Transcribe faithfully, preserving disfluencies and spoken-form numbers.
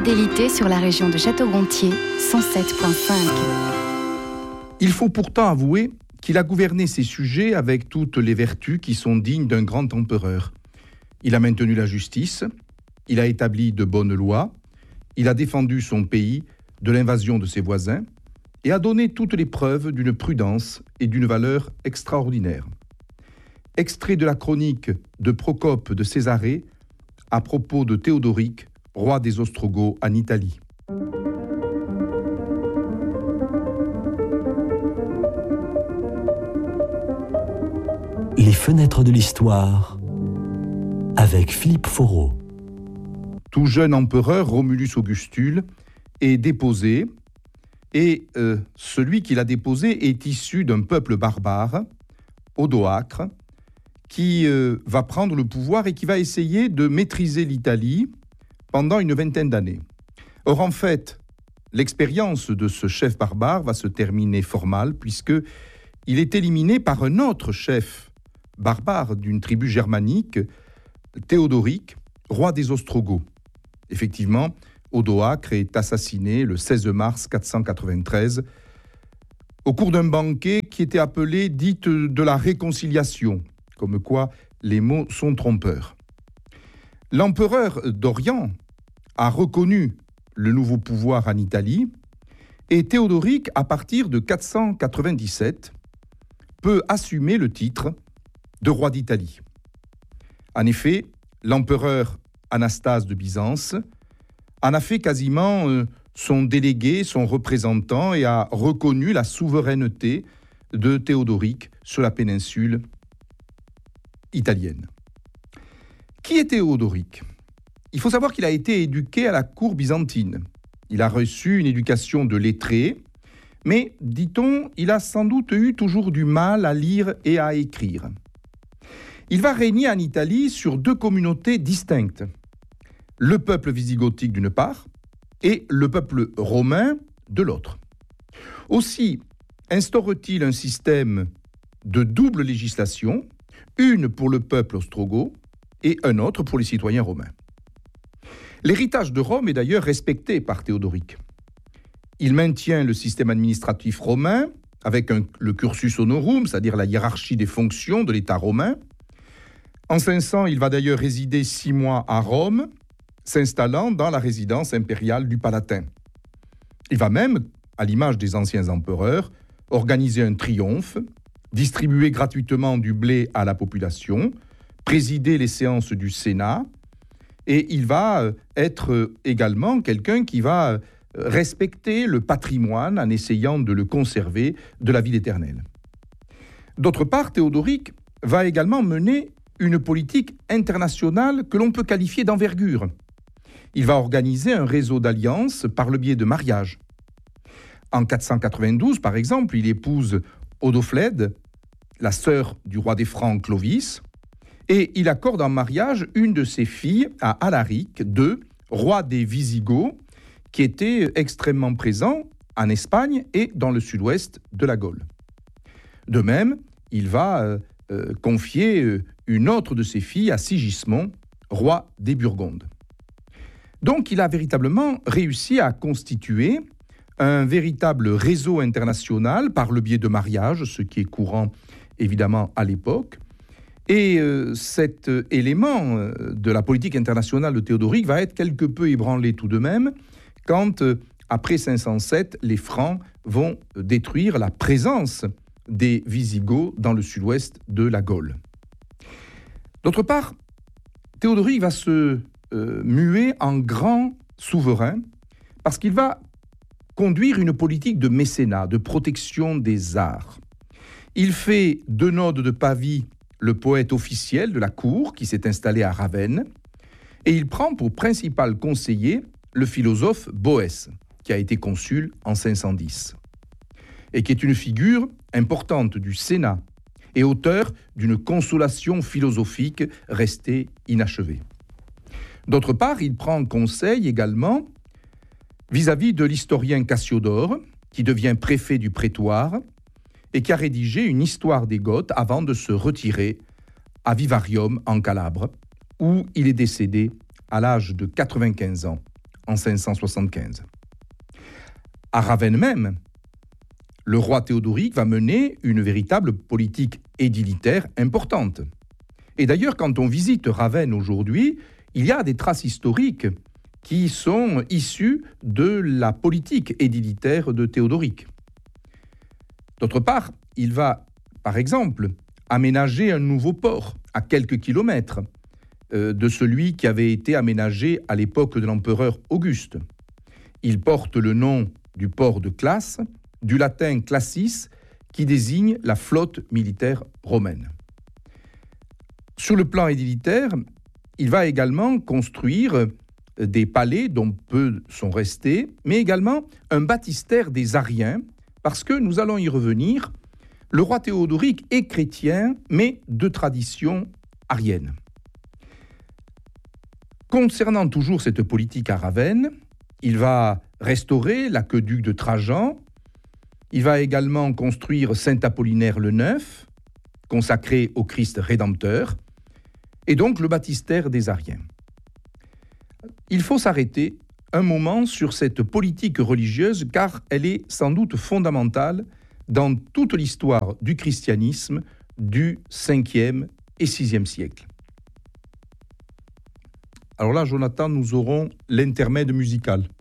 fidélité sur la région de Château-Gontier, cent sept virgule cinq. Il faut pourtant avouer qu'il a gouverné ses sujets avec toutes les vertus qui sont dignes d'un grand empereur. Il a maintenu la justice, il a établi de bonnes lois, il a défendu son pays de l'invasion de ses voisins et a donné toutes les preuves d'une prudence et d'une valeur extraordinaire. Extrait de la chronique de Procope de Césarée à propos de Théodoric, roi des Ostrogoths en Italie. Les fenêtres de l'histoire avec Philippe Foreau. Tout jeune empereur, Romulus Augustule, est déposé et euh, celui qui l'a déposé est issu d'un peuple barbare, Odoacre, qui euh, va prendre le pouvoir et qui va essayer de maîtriser l'Italie pendant une vingtaine d'années. Or, en fait, l'expérience de ce chef barbare va se terminer fort mal, puisqu'il est éliminé par un autre chef barbare d'une tribu germanique, Théodoric, roi des Ostrogoths. Effectivement, Odoacre est assassiné le seize mars quatre cent quatre-vingt-treize au cours d'un banquet qui était appelé dite de la réconciliation, comme quoi les mots sont trompeurs. L'empereur d'Orient a reconnu le nouveau pouvoir en Italie et Théodoric, à partir de quatre cent quatre-vingt-dix-sept, peut assumer le titre de roi d'Italie. En effet, l'empereur Anastase de Byzance en a fait quasiment son délégué, son représentant et a reconnu la souveraineté de Théodoric sur la péninsule italienne. Qui est Théodoric ? Il faut savoir qu'il a été éduqué à la cour byzantine. Il a reçu une éducation de lettré, mais, dit-on, il a sans doute eu toujours du mal à lire et à écrire. Il va régner en Italie sur deux communautés distinctes. Le peuple visigothique d'une part et le peuple romain de l'autre. Aussi instaure-t-il un système de double législation, une pour le peuple ostrogoth et un autre pour les citoyens romains. L'héritage de Rome est d'ailleurs respecté par Théodoric. Il maintient le système administratif romain avec un, le cursus honorum, c'est-à-dire la hiérarchie des fonctions de l'État romain. En cinq cents, il va d'ailleurs résider six mois à Rome, s'installant dans la résidence impériale du Palatin. Il va même, à l'image des anciens empereurs, organiser un triomphe, distribuer gratuitement du blé à la population, présider les séances du Sénat, et il va être également quelqu'un qui va respecter le patrimoine en essayant de le conserver de la ville éternelle. D'autre part, Théodoric va également mener une politique internationale que l'on peut qualifier d'envergure. Il va organiser un réseau d'alliances par le biais de mariages. En quatre cent quatre-vingt-douze, par exemple, il épouse Odoflède, la sœur du roi des Francs Clovis, et il accorde en mariage une de ses filles à Alaric deux, roi des Visigoths, qui était extrêmement présent en Espagne et dans le sud-ouest de la Gaule. De même, il va euh, euh, confier une autre de ses filles à Sigismond, roi des Burgondes. Donc, il a véritablement réussi à constituer un véritable réseau international par le biais de mariages, ce qui est courant évidemment à l'époque. Et euh, cet élément euh, de la politique internationale de Théodoric va être quelque peu ébranlé tout de même quand, euh, après cinq cent sept, les Francs vont détruire la présence des Visigoths dans le sud-ouest de la Gaule. D'autre part, Théodoric va se euh, muer en grand souverain parce qu'il va conduire une politique de mécénat, de protection des arts. Il fait d'Eunode de Pavie le poète officiel de la cour qui s'est installé à Ravenne, et il prend pour principal conseiller le philosophe Boès, qui a été consul en cinq cent dix, et qui est une figure importante du Sénat et auteur d'une consolation philosophique restée inachevée. D'autre part, il prend conseil également vis-à-vis de l'historien Cassiodore, qui devient préfet du prétoire et qui a rédigé une histoire des Goths avant de se retirer à Vivarium en Calabre, où il est décédé à l'âge de quatre-vingt-quinze ans en cinq cent soixante-quinze. À Ravenne même, le roi Théodoric va mener une véritable politique édilitaire importante. Et d'ailleurs, quand on visite Ravenne aujourd'hui, il y a des traces historiques qui sont issues de la politique édilitaire de Théodoric. D'autre part, il va, par exemple, aménager un nouveau port à quelques kilomètres euh, de celui qui avait été aménagé à l'époque de l'empereur Auguste. Il porte le nom du port de Classe, du latin classis, qui désigne la flotte militaire romaine. Sur le plan édilitaire, il va également construire des palais dont peu sont restés, mais également un baptistère des Ariens, parce que nous allons y revenir, le roi Théodoric est chrétien, mais de tradition arienne. Concernant toujours cette politique à Ravenne, il va restaurer l'aqueduc de Trajan, il va également construire Saint-Apollinaire le Neuf, consacré au Christ Rédempteur, et donc le baptistère des Ariens. Il faut s'arrêter un moment sur cette politique religieuse car elle est sans doute fondamentale dans toute l'histoire du christianisme du cinquième et sixième siècle. Alors là, Jonathan, nous aurons l'intermède musical.